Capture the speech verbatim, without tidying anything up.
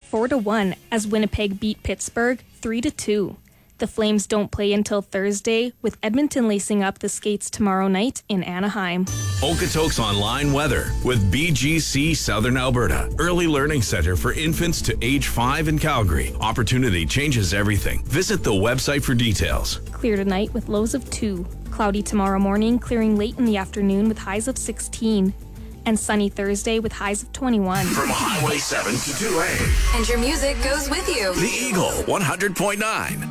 four to one as Winnipeg beat Pittsburgh three to two. The Flames don't play until Thursday, with Edmonton lacing up the skates tomorrow night in Anaheim. Okotoks Online Weather with B G C Southern Alberta. Early Learning Center for infants to age five in Calgary. Opportunity changes everything. Visit the website for details. Clear tonight with lows of two. Cloudy tomorrow morning, clearing late in the afternoon with highs of sixteen. And sunny Thursday with highs of twenty-one. From Highway seven to two A. And your music goes with you. The Eagle one hundred point nine.